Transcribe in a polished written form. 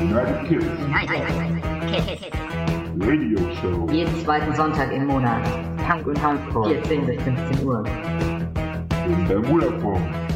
United Kids Kids. Radio Show. Jeden zweiten Sonntag im Monat. Punk und Hardcore. 14 bis 15 Uhr. In Bermuda Form.